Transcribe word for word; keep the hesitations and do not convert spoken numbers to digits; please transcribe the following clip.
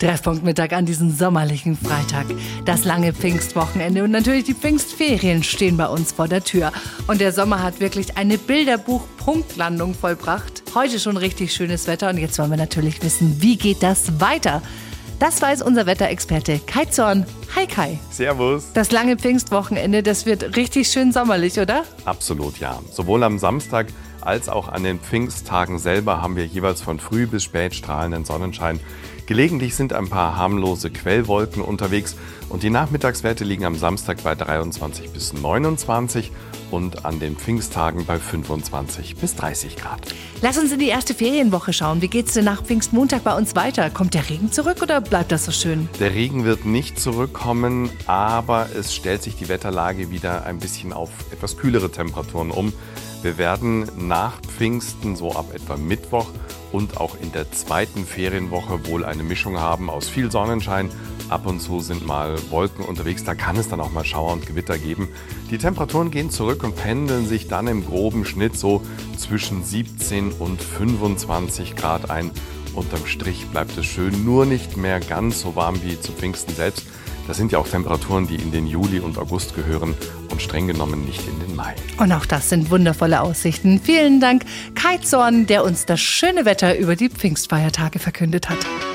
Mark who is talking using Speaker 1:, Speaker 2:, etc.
Speaker 1: Treffpunkt Mittag an diesem sommerlichen Freitag. Das lange Pfingstwochenende und natürlich die Pfingstferien stehen bei uns vor der Tür. Und der Sommer hat wirklich eine Bilderbuch-Punktlandung vollbracht. Heute schon richtig schönes Wetter und jetzt wollen wir natürlich wissen, wie geht das weiter? Das weiß unser Wetterexperte Kai Zorn. Hi Kai.
Speaker 2: Servus.
Speaker 1: Das lange Pfingstwochenende, das wird richtig schön sommerlich, oder?
Speaker 2: Absolut, ja. Sowohl am Samstag als auch an den Pfingsttagen selber haben wir jeweils von früh bis spät strahlenden Sonnenschein. Gelegentlich sind ein paar harmlose Quellwolken unterwegs und die Nachmittagswerte liegen am Samstag bei dreiundzwanzig bis neunundzwanzig und an den Pfingsttagen bei fünfundzwanzig bis dreißig Grad.
Speaker 1: Lass uns in die erste Ferienwoche schauen. Wie geht's denn nach Pfingstmontag bei uns weiter? Kommt der Regen zurück oder bleibt das so schön?
Speaker 2: Der Regen wird nicht zurückkommen, aber es stellt sich die Wetterlage wieder ein bisschen auf etwas kühlere Temperaturen um. Wir werden nach Pfingsten, so ab etwa Mittwoch und auch in der zweiten Ferienwoche wohl eine Mischung haben aus viel Sonnenschein. Ab und zu sind mal Wolken unterwegs, da kann es dann auch mal Schauer und Gewitter geben. Die Temperaturen gehen zurück und pendeln sich dann im groben Schnitt so zwischen siebzehn und fünfundzwanzig Grad ein. Unterm Strich bleibt es schön, nur nicht mehr ganz so warm wie zu Pfingsten selbst. Das sind ja auch Temperaturen, die in den Juli und August gehören und streng genommen nicht in den Mai.
Speaker 1: Und auch das sind wundervolle Aussichten. Vielen Dank, Kai Zorn, der uns das schöne Wetter über die Pfingstfeiertage verkündet hat.